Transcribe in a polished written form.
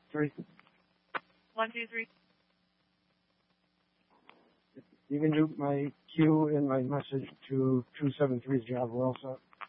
3. 1, 2, 3. You can do my cue and my message to 273's job. We're all set.